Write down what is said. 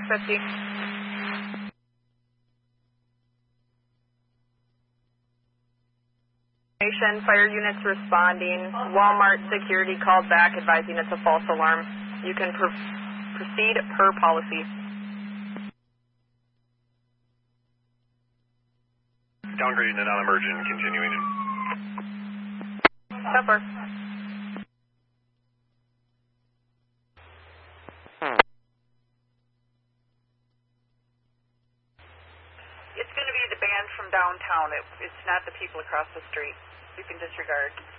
650. Fire units responding. Walmart security called back advising it's a false alarm. You can proceed per policy. Downgrading to non-emergent, continuing. Pepper. It's going to be the band from downtown. It's not the people across the street. You can disregard.